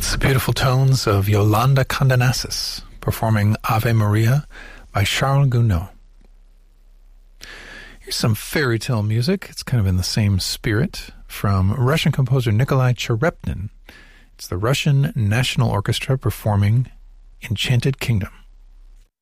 That's the beautiful tones of Yolanda Condenasis performing Ave Maria by Charles Gounod. Here's some fairy tale music. It's kind of in the same spirit from Russian composer Nikolai Cherepnin. It's the Russian National Orchestra performing Enchanted Kingdom.